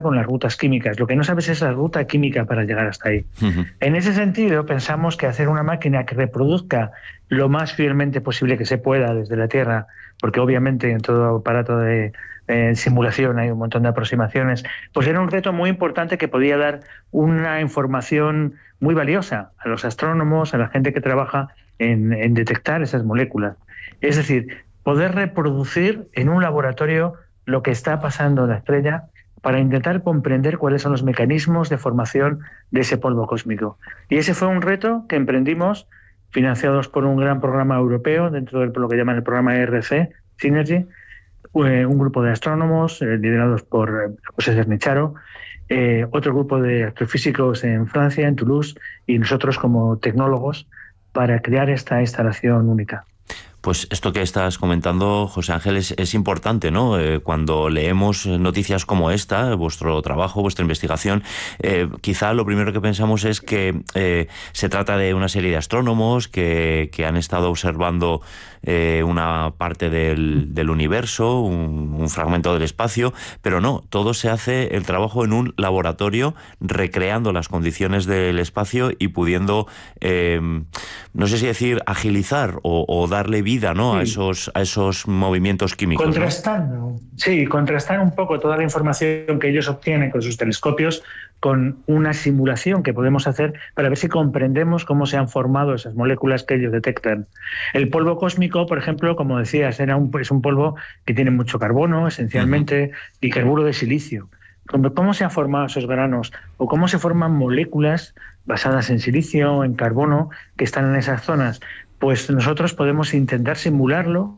con las rutas químicas. Lo que no sabes es la ruta química para llegar hasta ahí. Ujú. En ese sentido, pensamos que hacer una máquina que reproduzca lo más fielmente posible que se pueda desde la Tierra, porque obviamente en todo aparato de simulación hay un montón de aproximaciones, pues era un reto muy importante que podía dar una información muy valiosa a los astrónomos, a la gente que trabaja en detectar esas moléculas. Es decir, poder reproducir en un laboratorio lo que está pasando en la estrella para intentar comprender cuáles son los mecanismos de formación de ese polvo cósmico. Y ese fue un reto que emprendimos, financiados por un gran programa europeo, dentro de lo que llaman el programa ERC, Synergy, un grupo de astrónomos liderados por José Cernicharo, otro grupo de astrofísicos en Francia, en Toulouse, y nosotros como tecnólogos, para crear esta instalación única. Pues esto que estás comentando, José Ángel, es importante, ¿no? Cuando leemos noticias como esta, vuestro trabajo, vuestra investigación, quizá lo primero que pensamos es que se trata de una serie de astrónomos que han estado observando una parte del universo, un fragmento del espacio, pero no, todo se hace el trabajo en un laboratorio, recreando las condiciones del espacio y pudiendo, no sé si decir, agilizar o darle vida, ¿no? Sí. a esos movimientos químicos. Contrastando, ¿no? Sí, contrastar un poco toda la información que ellos obtienen con sus telescopios con una simulación que podemos hacer para ver si comprendemos cómo se han formado esas moléculas que ellos detectan. El polvo cósmico, por ejemplo, como decías, es un polvo que tiene mucho carbono, esencialmente, y carburo de silicio. ¿Cómo se han formado esos granos? ¿O cómo se forman moléculas basadas en silicio, en carbono, que están en esas zonas? Pues nosotros podemos intentar simularlo,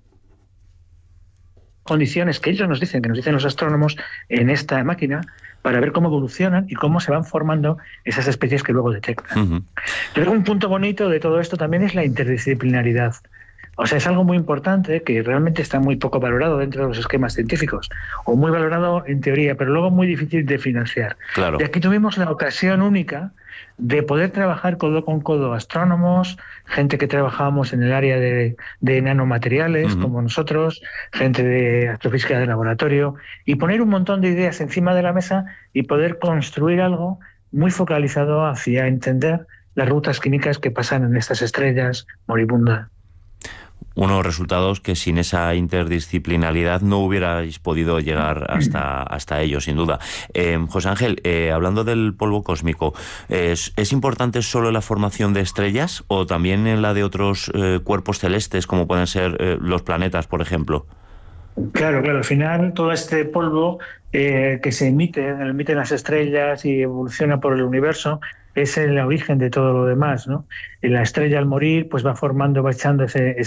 condiciones que ellos nos dicen los astrónomos en esta máquina, para ver cómo evolucionan y cómo se van formando esas especies que luego detectan. Uh-huh. Creo que un punto bonito de todo esto también es la interdisciplinaridad. O sea, es algo muy importante que realmente está muy poco valorado dentro de los esquemas científicos, o muy valorado en teoría, pero luego muy difícil de financiar. Claro. Y aquí tuvimos la ocasión única de poder trabajar codo con codo astrónomos, gente que trabajábamos en el área de nanomateriales, como nosotros, gente de astrofísica de laboratorio, y poner un montón de ideas encima de la mesa y poder construir algo muy focalizado hacia entender las rutas químicas que pasan en estas estrellas moribundas. Unos resultados que sin esa interdisciplinaridad no hubierais podido llegar hasta ellos, sin duda. José Ángel, hablando del polvo cósmico, ¿es importante solo la formación de estrellas o también en la de otros cuerpos celestes, como pueden ser los planetas, por ejemplo? Claro, al final todo este polvo que se emiten las estrellas y evoluciona por el universo, es el origen de todo lo demás, ¿no? Y la estrella al morir pues va echando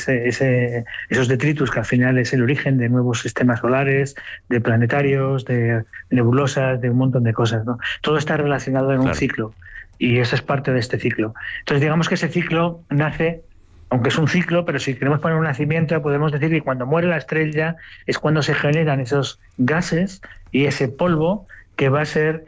esos detritus que al final es el origen de nuevos sistemas solares, de planetarios, de nebulosas, de un montón de cosas, ¿no? Todo está relacionado en un ciclo y eso es parte de este ciclo. Entonces digamos que ese ciclo nace, aunque es un ciclo, pero si queremos poner un nacimiento, podemos decir que cuando muere la estrella es cuando se generan esos gases y ese polvo que va a ser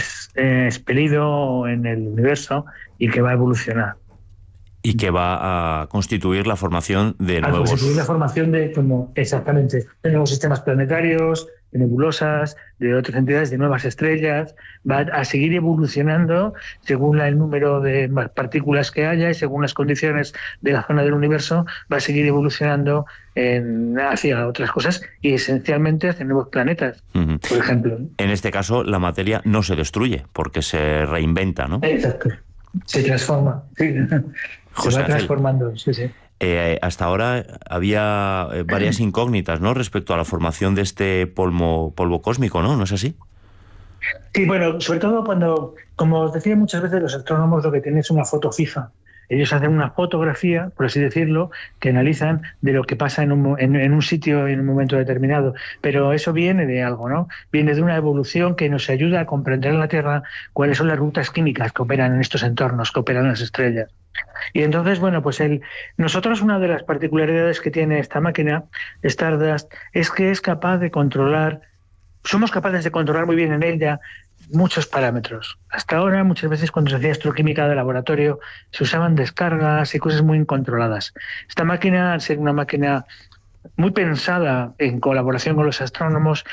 expelido en el universo y que va a evolucionar. Y que va a constituir la formación de nuevos... A constituir la formación de nuevos sistemas planetarios, de nebulosas, de otras entidades, de nuevas estrellas. Va a seguir evolucionando según el número de partículas que haya y según las condiciones de la zona del universo, va a seguir evolucionando hacia otras cosas y esencialmente hacia nuevos planetas, por ejemplo. En este caso, la materia no se destruye porque se reinventa, ¿no? Exacto. Se transforma. Sí. José se va transformando, sí. Hasta ahora había varias incógnitas, ¿no?, respecto a la formación de este polvo cósmico, ¿no? ¿No es así? Sí, bueno, sobre todo cuando, como os decía muchas veces, los astrónomos lo que tienen es una foto fija. Ellos hacen una fotografía, por así decirlo, que analizan de lo que pasa en un sitio en un momento determinado. Pero eso viene de algo, ¿no? Viene de una evolución que nos ayuda a comprender en la Tierra cuáles son las rutas químicas que operan en estos entornos, que operan las estrellas. Y entonces, bueno, pues nosotros una de las particularidades que tiene esta máquina, Stardust, es que es capaz de controlar, somos capaces de controlar muy bien en ella muchos parámetros. Hasta ahora, muchas veces cuando se hacía astroquímica de laboratorio, se usaban descargas y cosas muy incontroladas. Esta máquina, al ser una máquina muy pensada en colaboración con los astrónomos,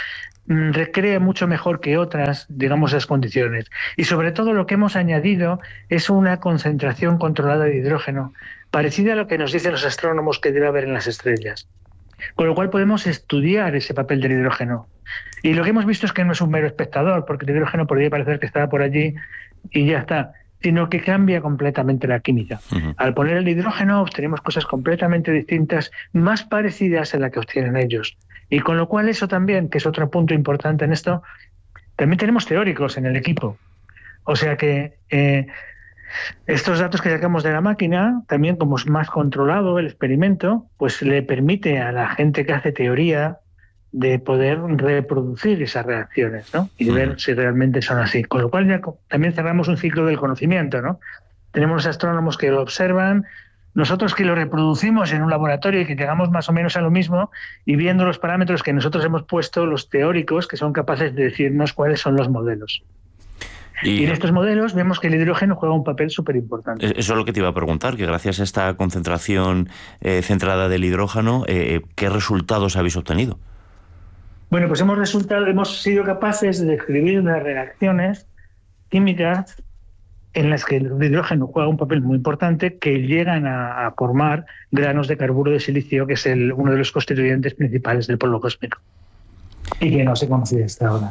recrea mucho mejor que otras, digamos, las condiciones. Y sobre todo lo que hemos añadido es una concentración controlada de hidrógeno, parecida a lo que nos dicen los astrónomos que debe haber en las estrellas. Con lo cual podemos estudiar ese papel del hidrógeno. Y lo que hemos visto es que no es un mero espectador, porque el hidrógeno podría parecer que estaba por allí y ya está, sino que cambia completamente la química. Al poner el hidrógeno obtenemos cosas completamente distintas, más parecidas a la que obtienen ellos. Y con lo cual eso también, que es otro punto importante en esto, también tenemos teóricos en el equipo. O sea que estos datos que sacamos de la máquina, también como es más controlado el experimento, pues le permite a la gente que hace teoría de poder reproducir esas reacciones, ¿no? Y de ver si realmente son así. Con lo cual ya también cerramos un ciclo del conocimiento, ¿no? Tenemos los astrónomos que lo observan, nosotros que lo reproducimos en un laboratorio y que llegamos más o menos a lo mismo, y viendo los parámetros que nosotros hemos puesto, los teóricos que son capaces de decirnos cuáles son los modelos. Y en estos modelos vemos que el hidrógeno juega un papel súper importante. Eso es lo que te iba a preguntar, que gracias a esta concentración centrada del hidrógeno, ¿qué resultados habéis obtenido? Bueno, pues hemos sido capaces de describir unas reacciones químicas en las que el hidrógeno juega un papel muy importante, que llegan a formar granos de carburo de silicio, que es uno de los constituyentes principales del polvo cósmico. Y que no se conocía hasta ahora,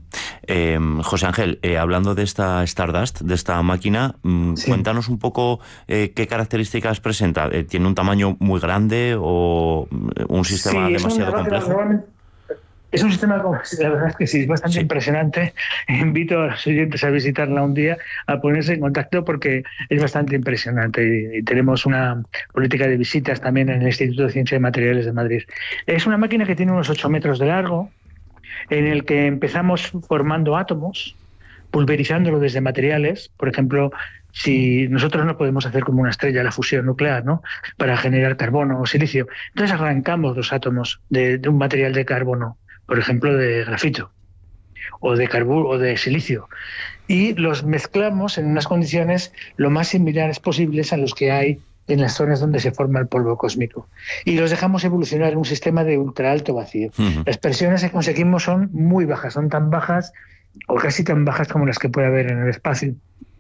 ¿no? José Ángel, hablando de esta Stardust, de esta máquina, sí, cuéntanos un poco qué características presenta. ¿Tiene un tamaño muy grande o un sistema demasiado complejo? Es un sistema, la verdad es que sí, es bastante impresionante. Invito a los oyentes a visitarla un día, a ponerse en contacto porque es bastante impresionante y tenemos una política de visitas también en el Instituto de Ciencia y Materiales de Madrid. Es una máquina que tiene unos 8 metros de largo, en el que empezamos formando átomos, pulverizándolo desde materiales. Por ejemplo, si nosotros no podemos hacer como una estrella la fusión nuclear, ¿no?, para generar carbono o silicio, entonces arrancamos los átomos de un material de carbono, por ejemplo, de grafito o de carburo o de silicio, y los mezclamos en unas condiciones lo más similares posibles a los que hay en las zonas donde se forma el polvo cósmico, y los dejamos evolucionar en un sistema de ultra alto vacío. Las presiones que conseguimos son muy bajas, son tan bajas o casi tan bajas como las que puede haber en el espacio,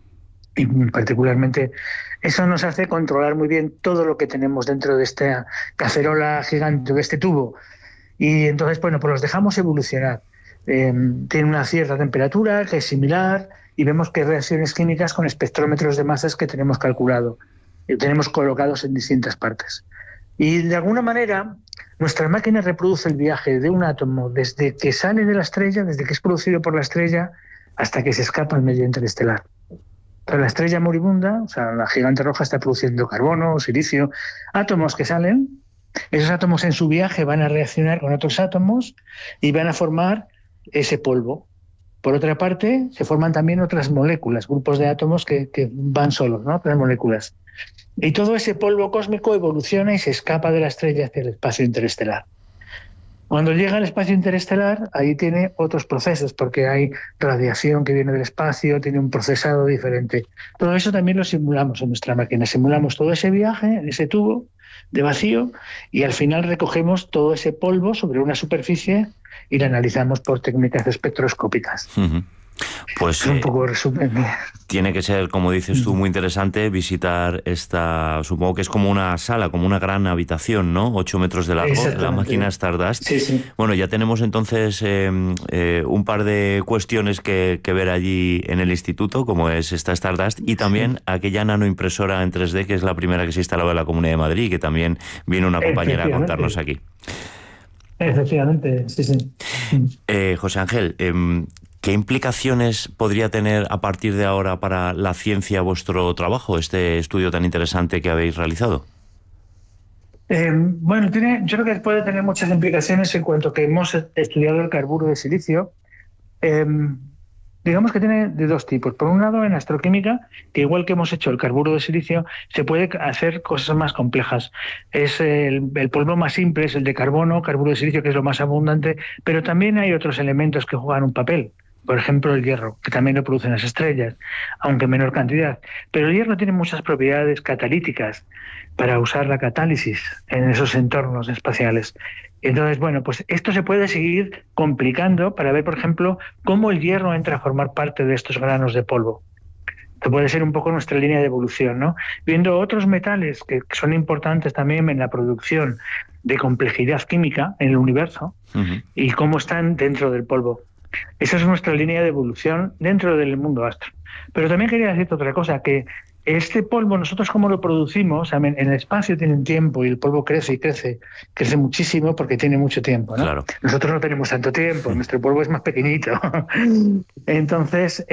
y particularmente eso nos hace controlar muy bien todo lo que tenemos dentro de esta cacerola gigante, de este tubo. Y entonces, bueno, pues los dejamos evolucionar. Tiene una cierta temperatura que es similar y vemos que hay reacciones químicas con espectrómetros de masas que tenemos calculado y tenemos colocados en distintas partes. Y de alguna manera, nuestra máquina reproduce el viaje de un átomo desde que sale de la estrella, desde que es producido por la estrella, hasta que se escapa al medio interestelar. Pero la estrella moribunda, o sea, la gigante roja, está produciendo carbono, silicio, átomos que salen. Esos átomos en su viaje van a reaccionar con otros átomos y van a formar ese polvo. Por otra parte, se forman también otras moléculas, grupos de átomos que van solos, ¿no?, otras moléculas. Y todo ese polvo cósmico evoluciona y se escapa de la estrella hacia el espacio interestelar. Cuando llega al espacio interestelar, ahí tiene otros procesos, porque hay radiación que viene del espacio, tiene un procesado diferente. Todo eso también lo simulamos en nuestra máquina. Simulamos todo ese viaje en ese tubo de vacío y al final recogemos todo ese polvo sobre una superficie y la analizamos por técnicas espectroscópicas. Pues un poco resumen. Tiene que ser, como dices tú, muy interesante visitar esta, supongo que es como una sala, como una gran habitación, ¿no? 8 metros de largo, la máquina Stardust. Sí, sí. Bueno, ya tenemos entonces un par de cuestiones que ver allí en el instituto, como es esta Stardust, y también aquella nanoimpresora en 3D, que es la primera que se instaló en la Comunidad de Madrid, que también viene una compañera a contarnos aquí. Efectivamente, sí, sí. José Ángel, ¿qué implicaciones podría tener a partir de ahora para la ciencia vuestro trabajo, este estudio tan interesante que habéis realizado? Bueno, yo creo que puede tener muchas implicaciones en cuanto que hemos estudiado el carburo de silicio. Digamos que tiene de dos tipos. Por un lado, en astroquímica, que igual que hemos hecho el carburo de silicio, se puede hacer cosas más complejas. Es el polvo más simple, es el de carbono, carburo de silicio, que es lo más abundante, pero también hay otros elementos que juegan un papel, por ejemplo el hierro, que también lo producen las estrellas, aunque en menor cantidad. Pero el hierro tiene muchas propiedades catalíticas para usar la catálisis en esos entornos espaciales. Entonces, bueno, pues esto se puede seguir complicando para ver, por ejemplo, cómo el hierro entra a formar parte de estos granos de polvo. Que puede ser un poco nuestra línea de evolución, ¿no? Viendo otros metales que son importantes también en la producción de complejidad química en el universo y cómo están dentro del polvo. Esa es nuestra línea de evolución dentro del mundo astro. Pero también quería decirte otra cosa, que este polvo, nosotros cómo lo producimos, en el espacio tiene un tiempo y el polvo crece y crece muchísimo porque tiene mucho tiempo, ¿no? Claro. Nosotros no tenemos tanto tiempo, nuestro polvo es más pequeñito. Entonces,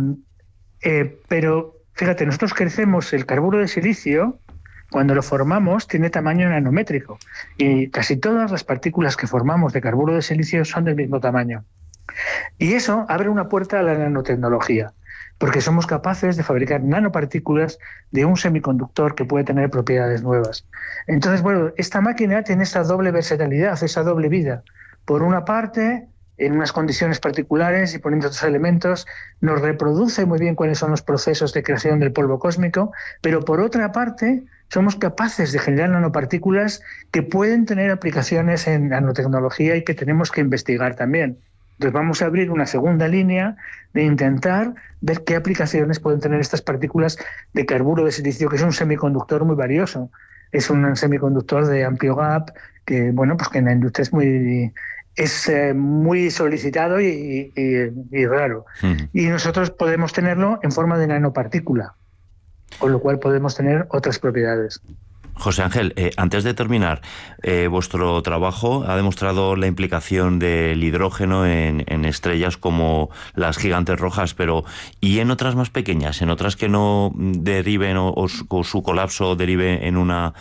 pero fíjate, nosotros crecemos el carburo de silicio, cuando lo formamos tiene tamaño nanométrico y casi todas las partículas que formamos de carburo de silicio son del mismo tamaño. Y eso abre una puerta a la nanotecnología, porque somos capaces de fabricar nanopartículas de un semiconductor que puede tener propiedades nuevas. Entonces, bueno, esta máquina tiene esa doble versatilidad, esa doble vida. Por una parte, en unas condiciones particulares y poniendo otros elementos, nos reproduce muy bien cuáles son los procesos de creación del polvo cósmico, pero por otra parte, somos capaces de generar nanopartículas que pueden tener aplicaciones en nanotecnología y que tenemos que investigar también. Entonces vamos a abrir una segunda línea de intentar ver qué aplicaciones pueden tener estas partículas de carburo de silicio, que es un semiconductor muy valioso. Es un semiconductor de amplio gap que, bueno, pues que en la industria es muy solicitado y raro. Y nosotros podemos tenerlo en forma de nanopartícula, con lo cual podemos tener otras propiedades. José Ángel, antes de terminar, vuestro trabajo ha demostrado la implicación del hidrógeno en estrellas como las gigantes rojas, pero ¿y en otras más pequeñas? ¿En otras que no deriven o su colapso derive en una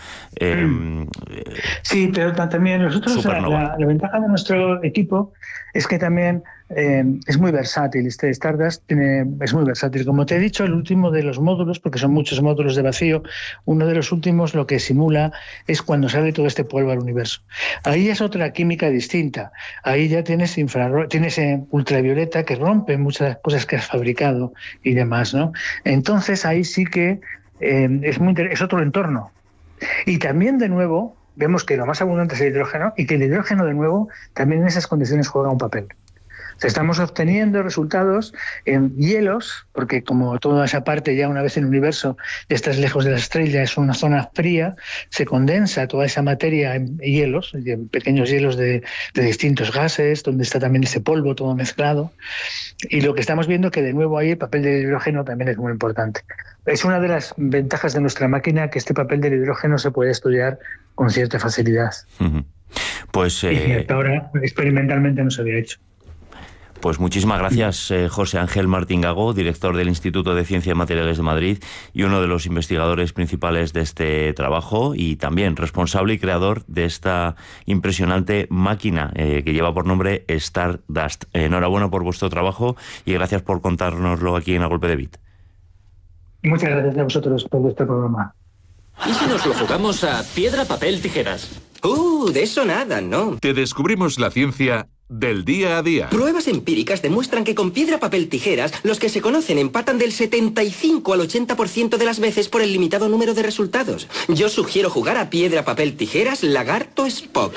Sí, pero también nosotros, la ventaja de nuestro equipo es que también es muy versátil. Stardust es muy versátil. Como te he dicho, el último de los módulos, porque son muchos módulos de vacío, uno de los últimos lo que simula es cuando sale todo este polvo al universo. Ahí es otra química distinta. Ahí ya tienes ultravioleta que rompe muchas de las cosas que has fabricado y demás, ¿no? Entonces ahí sí que es otro entorno. Y también, de nuevo, vemos que lo más abundante es el hidrógeno y que el hidrógeno, de nuevo, también en esas condiciones juega un papel. O sea, estamos obteniendo resultados en hielos, porque como toda esa parte ya una vez en el universo estás lejos de la estrella, es una zona fría, se condensa toda esa materia en hielos, en pequeños hielos de distintos gases, donde está también ese polvo todo mezclado. Y lo que estamos viendo es que, de nuevo, ahí el papel del hidrógeno también es muy importante. Es una de las ventajas de nuestra máquina, que este papel del hidrógeno se puede estudiar con cierta facilidad. Pues y hasta ahora experimentalmente no se había hecho. Pues muchísimas gracias, José Ángel Martín Gago, director del Instituto de Ciencias Materiales de Madrid y uno de los investigadores principales de este trabajo y también responsable y creador de esta impresionante máquina que lleva por nombre Stardust. Enhorabuena por vuestro trabajo y gracias por contárnoslo aquí en A Golpe de Bit. Muchas gracias a vosotros por vuestro programa. ¿Y si nos lo jugamos a piedra, papel, tijeras? De eso nada, ¿no? Te descubrimos la ciencia del día a día. Pruebas empíricas demuestran que con piedra, papel, tijeras, los que se conocen empatan del 75 al 80% de las veces por el limitado número de resultados. Yo sugiero jugar a piedra, papel, tijeras, lagarto, Spock.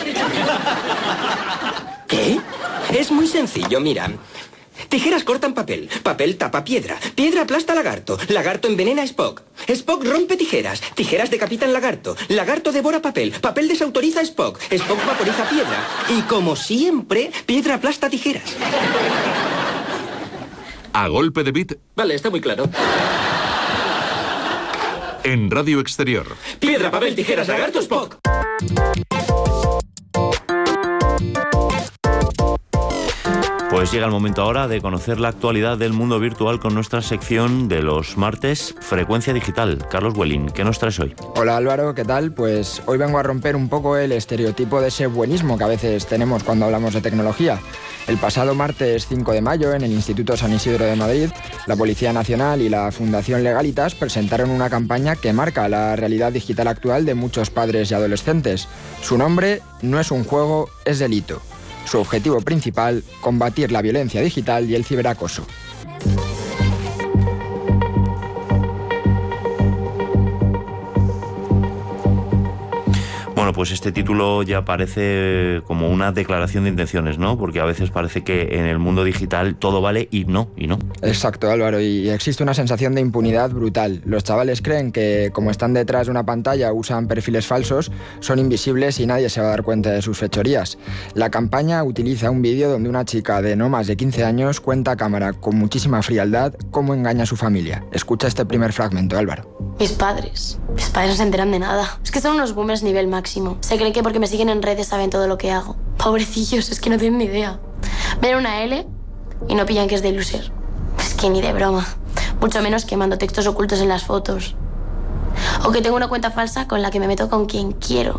¿Qué? Es muy sencillo, mira. Tijeras cortan papel, papel tapa piedra, piedra aplasta lagarto, lagarto envenena a Spock, Spock rompe tijeras, tijeras decapitan lagarto, lagarto devora papel, papel desautoriza a Spock, Spock vaporiza piedra y, como siempre, piedra aplasta tijeras. A Golpe de Bit. Vale, está muy claro. En Radio Exterior. Piedra, papel, tijeras, lagarto, Spock. Pues llega el momento ahora de conocer la actualidad del mundo virtual con nuestra sección de los martes, Frecuencia Digital. Carlos Welling, ¿qué nos traes hoy? Hola Álvaro, ¿qué tal? Pues hoy vengo a romper un poco el estereotipo de ese buenismo que a veces tenemos cuando hablamos de tecnología. El pasado martes 5 de mayo, en el Instituto San Isidro de Madrid, la Policía Nacional y la Fundación Legalitas presentaron una campaña que marca la realidad digital actual de muchos padres y adolescentes. Su nombre: No es un juego, es delito. Su objetivo principal, combatir la violencia digital y el ciberacoso. Bueno, pues este título ya parece como una declaración de intenciones, ¿no? Porque a veces parece que en el mundo digital todo vale y no. Exacto, Álvaro, y existe una sensación de impunidad brutal. Los chavales creen que, como están detrás de una pantalla, usan perfiles falsos, son invisibles y nadie se va a dar cuenta de sus fechorías. La campaña utiliza un vídeo donde una chica de no más de 15 años cuenta a cámara con muchísima frialdad cómo engaña a su familia. Escucha este primer fragmento, Álvaro. Mis padres no se enteran de nada. Es que son unos boomers nivel máximo. Se creen que porque me siguen en redes saben todo lo que hago. Pobrecillos, es que no tienen ni idea. Ven una L y no pillan que es de loser. Es que ni de broma. Mucho menos que mando textos ocultos en las fotos. O que tengo una cuenta falsa con la que me meto con quien quiero.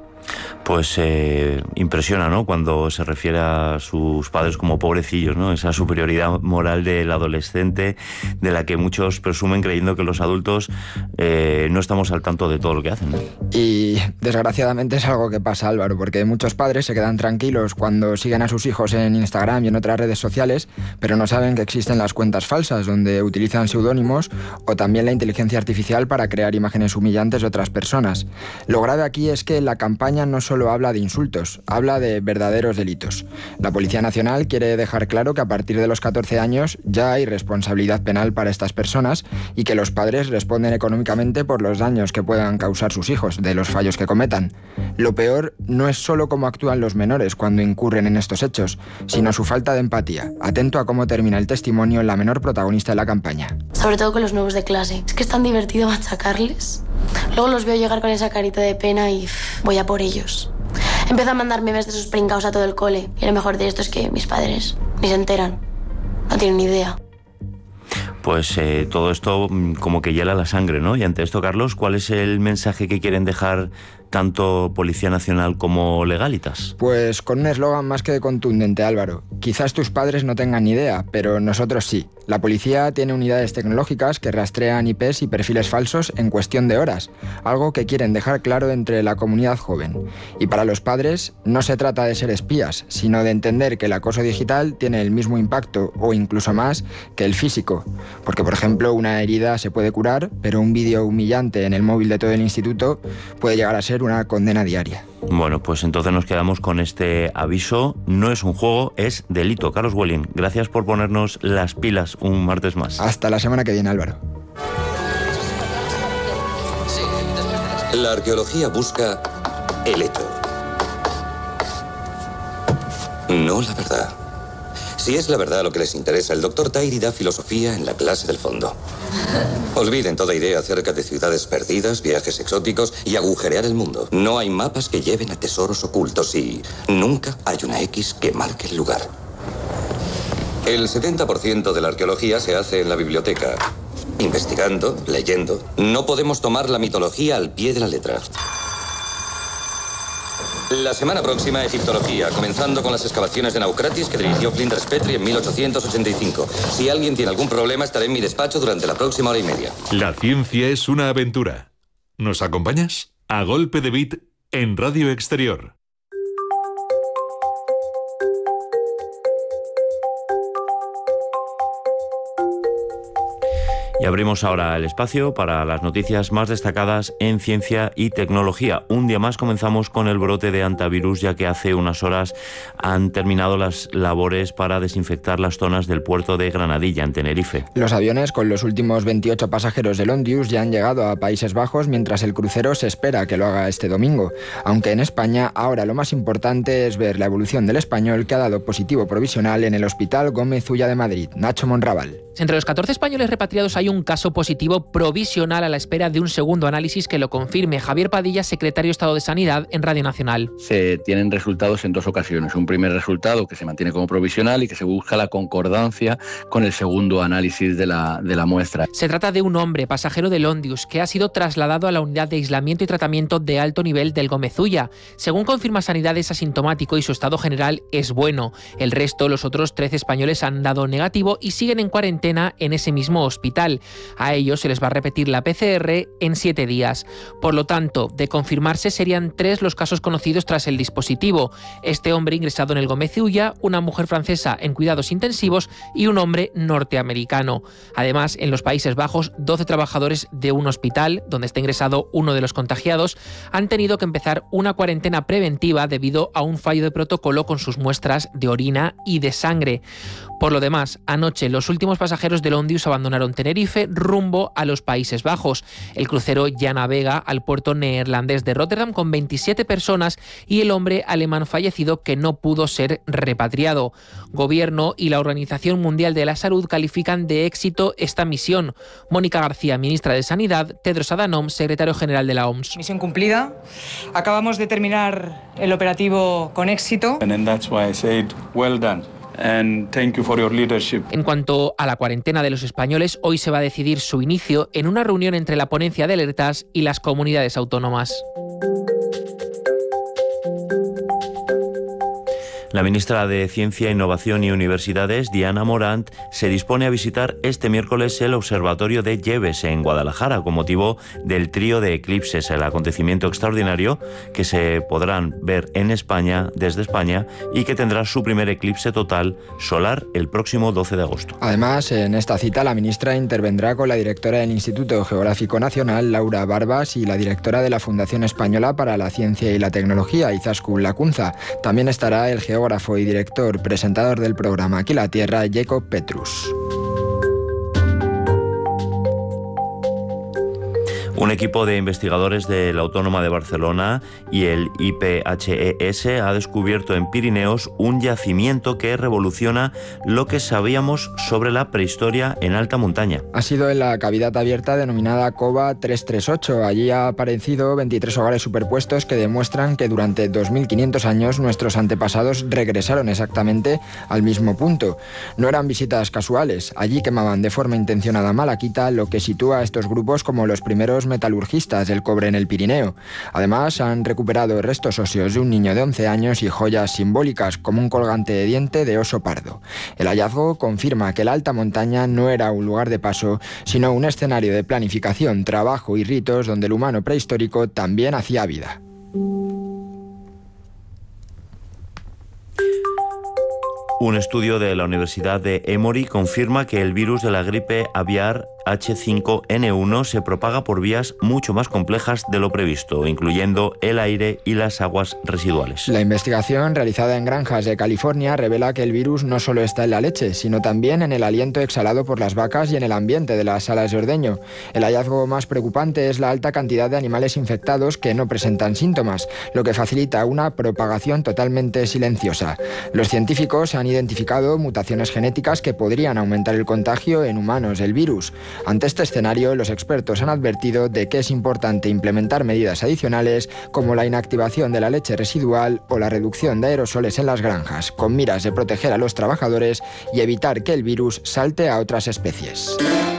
Pues impresiona, ¿no? Cuando se refiere a sus padres como pobrecillos, ¿no? Esa superioridad moral del adolescente de la que muchos presumen creyendo que los adultos no estamos al tanto de todo lo que hacen, ¿no? Y desgraciadamente es algo que pasa, Álvaro, porque muchos padres se quedan tranquilos cuando siguen a sus hijos en Instagram y en otras redes sociales, pero no saben que existen las cuentas falsas donde utilizan seudónimos o también la inteligencia artificial para crear imágenes humillantes de otras personas. Lo grave aquí es que la campaña no solo habla de insultos, habla de verdaderos delitos. La Policía Nacional quiere dejar claro que a partir de los 14 años ya hay responsabilidad penal para estas personas y que los padres responden económicamente por los daños que puedan causar sus hijos de los fallos que cometan. Lo peor no es solo cómo actúan los menores cuando incurren en estos hechos, sino su falta de empatía. Atento a cómo termina el testimonio la menor protagonista de la campaña. Sobre todo con los nuevos de clase. Es que es tan divertido machacarles. Luego los veo llegar con esa carita de pena y voy a por ellos. Empiezo a mandar memes de sus pringaos a todo el cole. Y lo mejor de esto es que mis padres ni se enteran. No tienen ni idea. Pues todo esto como que hiela la sangre, ¿no? Y ante esto, Carlos, ¿cuál es el mensaje que quieren dejar tanto Policía Nacional como Legalitas? Pues con un eslogan más que contundente, Álvaro. Quizás tus padres no tengan ni idea, pero nosotros sí. La policía tiene unidades tecnológicas que rastrean IPs y perfiles falsos en cuestión de horas, algo que quieren dejar claro entre la comunidad joven. Y para los padres no se trata de ser espías, sino de entender que el acoso digital tiene el mismo impacto o incluso más que el físico. Porque, por ejemplo, una herida se puede curar, pero un vídeo humillante en el móvil de todo el instituto puede llegar a ser una condena diaria. Bueno, pues entonces nos quedamos con este aviso. No es un juego, es delito. Carlos Welling, gracias por ponernos las pilas un martes más. Hasta la semana que viene, Álvaro. La arqueología busca el hecho, no la verdad. Si es la verdad lo que les interesa, el Dr. Tairi da filosofía en la clase del fondo. Olviden toda idea acerca de ciudades perdidas, viajes exóticos y agujerear el mundo. No hay mapas que lleven a tesoros ocultos y nunca hay una X que marque el lugar. El 70% de la arqueología se hace en la biblioteca. Investigando, leyendo. No podemos tomar la mitología al pie de la letra. La semana próxima, egiptología, comenzando con las excavaciones de Naucratis que dirigió Flinders Petrie en 1885. Si alguien tiene algún problema, estaré en mi despacho durante la próxima hora y media. La ciencia es una aventura. ¿Nos acompañas? A golpe de beat en Radio Exterior. Y abrimos ahora el espacio para las noticias más destacadas en ciencia y tecnología. Un día más comenzamos con el brote de hantavirus, ya que hace unas horas han terminado las labores para desinfectar las zonas del puerto de Granadilla, en Tenerife. Los aviones con los últimos 28 pasajeros del Ondius ya han llegado a Países Bajos, mientras el crucero se espera que lo haga este domingo. Aunque en España ahora lo más importante es ver la evolución del español, que ha dado positivo provisional en el Hospital Gómez Ulla de Madrid. Nacho Monraval. Entre los 14 españoles repatriados hay un caso positivo provisional a la espera de un segundo análisis que lo confirme. Javier Padilla, secretario de Estado de Sanidad en Radio Nacional. Se tienen resultados en dos ocasiones. Un primer resultado que se mantiene como provisional y que se busca la concordancia con el segundo análisis de la muestra. Se trata de un hombre, pasajero del Ondius, que ha sido trasladado a la unidad de aislamiento y tratamiento de alto nivel del Gómez Ulla. Según confirma Sanidad, es asintomático y su estado general es bueno. El resto, los otros 13 españoles, han dado negativo y siguen en cuarentena cuarentena en ese mismo hospital. A ellos se les va a repetir la PCR en 7 días. Por lo tanto, de confirmarse serían 3 los casos conocidos tras el dispositivo. Este hombre ingresado en el Gómez Ulla, una mujer francesa en cuidados intensivos y un hombre norteamericano. Además, en los Países Bajos, 12 trabajadores de un hospital, donde está ingresado uno de los contagiados, han tenido que empezar una cuarentena preventiva debido a un fallo de protocolo con sus muestras de orina y de sangre. Por lo demás, anoche los últimos pasajeros del Ondius abandonaron Tenerife rumbo a los Países Bajos. El crucero ya navega al puerto neerlandés de Rotterdam con 27 personas y el hombre alemán fallecido que no pudo ser repatriado. Gobierno y la Organización Mundial de la Salud califican de éxito esta misión. Mónica García, ministra de Sanidad, Tedros Adhanom, secretario general de la OMS. Misión cumplida. Acabamos de terminar el operativo con éxito. And that's why I said, well done. And thank you for your leadership. En cuanto a la cuarentena de los españoles, hoy se va a decidir su inicio en una reunión entre la ponencia de alertas y las comunidades autónomas. La ministra de Ciencia, Innovación y Universidades, Diana Morant, se dispone a visitar este miércoles el Observatorio de Lleves en Guadalajara con motivo del trío de eclipses, el acontecimiento extraordinario que se podrán ver en España, desde España, y que tendrá su primer eclipse total solar el próximo 12 de agosto. Además, en esta cita la ministra intervendrá con la directora del Instituto Geográfico Nacional, Laura Barbas, y la directora de la Fundación Española para la Ciencia y la Tecnología, Izaskun Lacunza. También estará el geógrafo y director presentador del programa Aquí la Tierra, Jacob Petrus. Un equipo de investigadores de la Autónoma de Barcelona y el IPHES ha descubierto en Pirineos un yacimiento que revoluciona lo que sabíamos sobre la prehistoria en alta montaña. Ha sido en la cavidad abierta denominada Cova 338. Allí ha aparecido 23 hogares superpuestos que demuestran que durante 2500 años nuestros antepasados regresaron exactamente al mismo punto. No eran visitas casuales. Allí quemaban de forma intencionada malaquita, lo que sitúa a estos grupos como los primeros metalurgistas del cobre en el Pirineo. Además, han recuperado restos óseos de un niño de 11 años y joyas simbólicas como un colgante de diente de oso pardo. El hallazgo confirma que la alta montaña no era un lugar de paso, sino un escenario de planificación, trabajo y ritos donde el humano prehistórico también hacía vida. Un estudio de la Universidad de Emory confirma que el virus de la gripe aviar H5N1 se propaga por vías mucho más complejas de lo previsto, incluyendo el aire y las aguas residuales. La investigación realizada en granjas de California revela que el virus no solo está en la leche, sino también en el aliento exhalado por las vacas y en el ambiente de las salas de ordeño. El hallazgo más preocupante es la alta cantidad de animales infectados que no presentan síntomas, lo que facilita una propagación totalmente silenciosa. Los científicos han identificado mutaciones genéticas que podrían aumentar el contagio en humanos del virus. Ante este escenario, los expertos han advertido de que es importante implementar medidas adicionales como la inactivación de la leche residual o la reducción de aerosoles en las granjas, con miras de proteger a los trabajadores y evitar que el virus salte a otras especies.